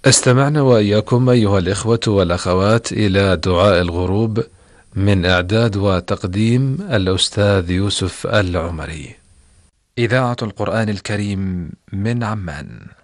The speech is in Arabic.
استمعنا وإياكم أيها الإخوة والأخوات إلى دعاء الغروب من إعداد وتقديم الأستاذ يوسف العمري. إذاعة القرآن الكريم من عمان.